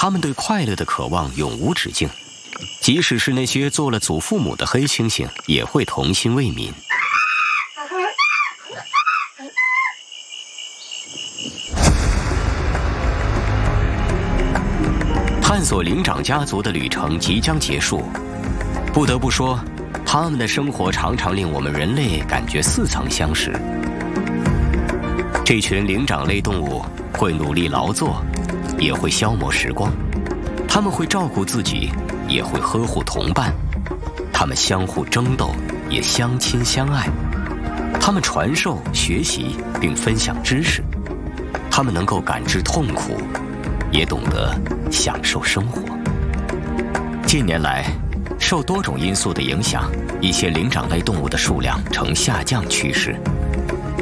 他们对快乐的渴望永无止境，即使是那些做了祖父母的黑猩猩，也会童心未泯。探索灵长家族的旅程即将结束，不得不说，他们的生活常常令我们人类感觉似曾相识。这群灵长类动物会努力劳作，也会消磨时光。他们会照顾自己，也会呵护同伴。他们相互争斗，也相亲相爱。他们传授、学习并分享知识。他们能够感知痛苦，也懂得享受生活。近年来，受多种因素的影响，一些灵长类动物的数量呈下降趋势。